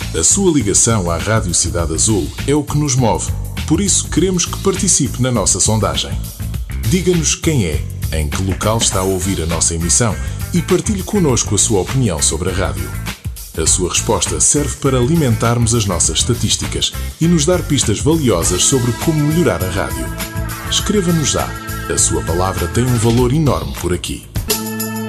A sua ligação à Rádio Cidade Azul é o que nos move, por isso queremos que participe na nossa sondagem. Diga-nos quem é, em que local está a ouvir a nossa emissão e partilhe connosco a sua opinião sobre a rádio. A sua resposta serve para alimentarmos as nossas estatísticas e nos dar pistas valiosas sobre como melhorar a rádio. Escreva-nos já. A sua palavra tem um valor enorme por aqui.